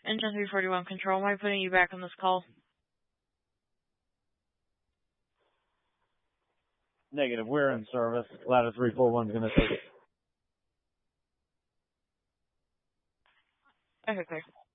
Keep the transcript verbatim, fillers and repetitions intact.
Engine three forty-one Control, am I putting you back on this call? Negative, we're in service. Ladder three four one is going to take it. Okay, clear.